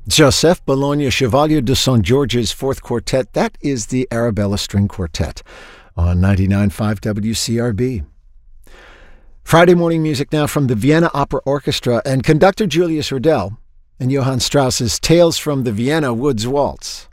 Joseph Bologna Chevalier de St. George's Fourth Quartet, that is the Arabella String Quartet on 99.5 WCRB. Friday morning music now from the Vienna Opera Orchestra and conductor Julius Riddell and Johann Strauss's Tales from the Vienna Woods Waltz.